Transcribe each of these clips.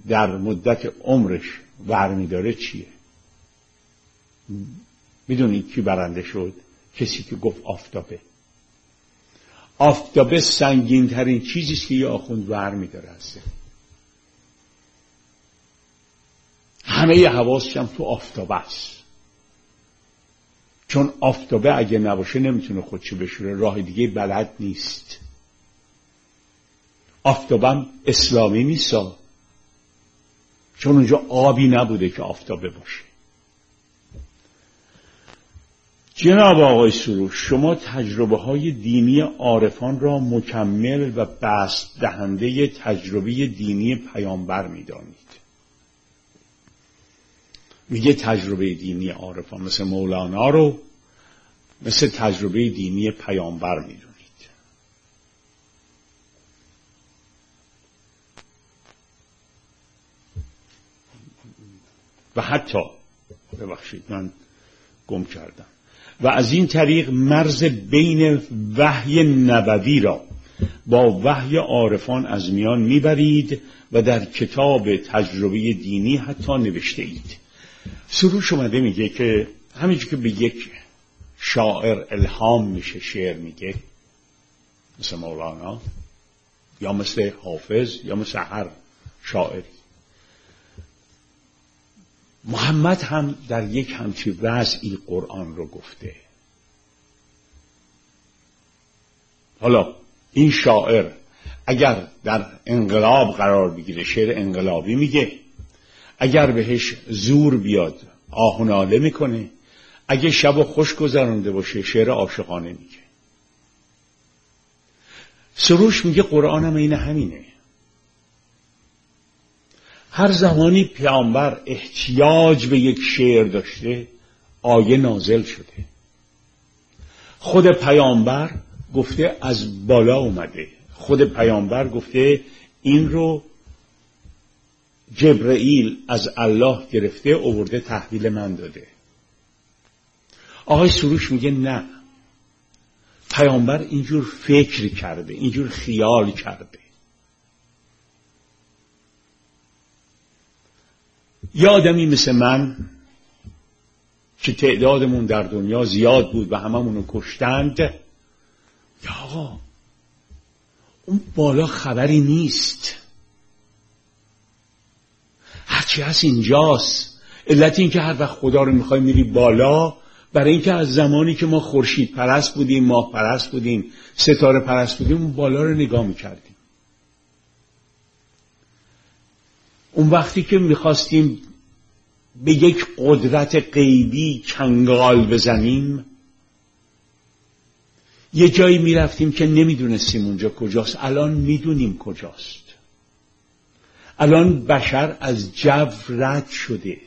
در مدت عمرش برمیداره چیه؟ میدونید کی برنده شد؟ کسی که گفت آفتابه. آفتابه سنگین ترین چیزیست که یه آخوند برمیداره هسته. همه ی حواسش هم تو آفتابه است، چون آفتابه اگه نباشه نمیتونه خودشو بشوره، راه دیگه بلد نیست. آفتابه هم اسلامی نیست، چون اونجا آبی نبوده که آفتابه باشه. جناب آقای سروش، شما تجربه های دینی عارفان را مکمل و بسط دهنده تجربه دینی پیامبر می‌دانید. میگه تجربه دینی عارفان مثل مولانا رو مثل تجربه دینی پیامبر می‌دونید. و حتی ببخشید من گم کردم. و از این طریق مرز بین وحی نبوی را با وحی عارفان از میان میبرید و در کتاب تجربه دینی حتی نوشته اید. سروش اومده میگه که همینجور که به یک شاعر الهام میشه شعر میگه، مثل مولانا یا مثل حافظ یا مثل هر شاعری، محمد هم در یک همچین وضعی قرآن رو گفته. حالا این شاعر اگر در انقلاب قرار بگیره شعر انقلابی میگه، اگر بهش زور بیاد آه و ناله میکنه، اگه شب خوش گذرانده باشه شعر عاشقانه میگه. سروش میگه قرآن هم این همینه. هر زمانی پیامبر احتیاج به یک شعر داشته آیه نازل شده. خود پیامبر گفته از بالا اومده. خود پیامبر گفته این رو جبرئیل از الله گرفته آورده تحویل من داده. آقای سروش میگه نه، پیامبر اینجور فکر کرده، اینجور خیال کرده. یه آدمی مثل من که تعدادمون در دنیا زیاد بود و هممونو کشتند، یا آقا اون بالا خبری نیست، هرچی هست اینجاست. علت این که هر وقت خدا رو میخوای میری بالا، برای اینکه از زمانی که ما خورشید پرست بودیم، ماه پرست بودیم، ستاره پرست بودیم، اون بالا رو نگاه میکردیم. اون وقتی که میخواستیم به یک قدرت غیبی چنگال بزنیم، یه جایی میرفتیم که نمیدونستیم اونجا کجاست. الان میدونیم کجاست. الان بشر از جو رد شده.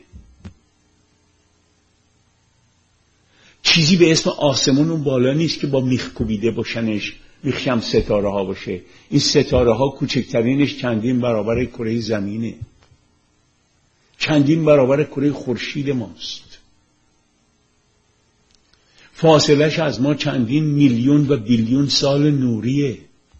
چیزی به اسم آسمون اون بالا نیست که با میخ کوبیده باشنش، میخش هم ستاره ها باشه. این ستاره ها کوچکترینش چندین برابر کره زمینه، چندین برابر کره خورشید ماست. فاصلش از ما چندین میلیون و بیلیون سال نوریه.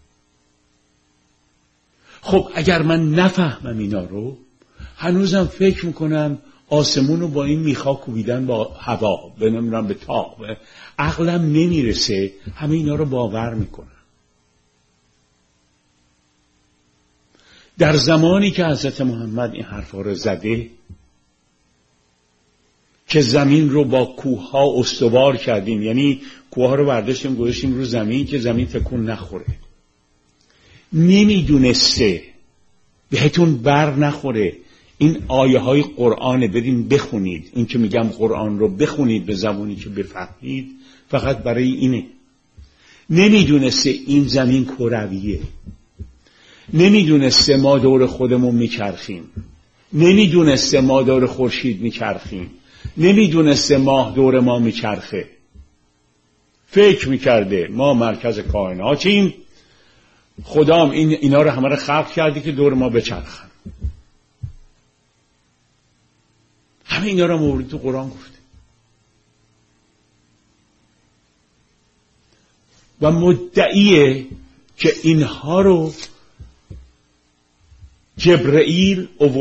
خب اگر من نفهمم اینا رو، هنوزم فکر میکنم آسمون رو با این میخا کوبیدن با هوا، نمیدونم به تاق، عقلم نمیرسه همه اینا رو باور میکنم. در زمانی که حضرت محمد این حرفا رو زده که زمین رو با کوه ها استوار کردیم، یعنی کوه ها رو برداشتیم گذاشتیم رو زمین که زمین تکون نخوره، نمیدونسته بهتون بر نخوره این آیه های قرآن بدین بخونید. این که میگم قرآن رو بخونید به زبانی که بفهمید فقط برای اینه. نمیدونسته این زمین کرویه، نمیدونسته ما دور خودمون میچرخیم، نمیدونسته ما دور خورشید میچرخیم، نمیدونسته ماه دور ما میچرخه. فکر میکرده ما مرکز کائناتیم، خدا هم اینا رو همه رو خلق کرده که دور ما بچرخن. همه اینا رو مورد تو قرآن گفته. و مدعیه که اینها رو جبرئیل